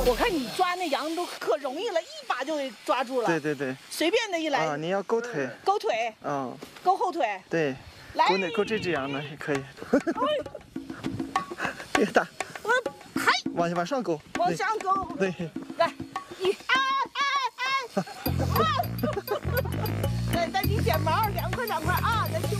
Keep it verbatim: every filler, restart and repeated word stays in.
我看你抓那羊都可容易了，一把就给抓住了。 对对对， 随便的一来。 啊，你要勾腿。 勾腿。 嗯。 勾后腿。 对。 来。 勾那勾这只羊呢也可以。别打。 我嗨。 往往上勾。 往上勾。 对。 来，一哎哎哎。啊！再再你剪毛，两块两块啊，再切。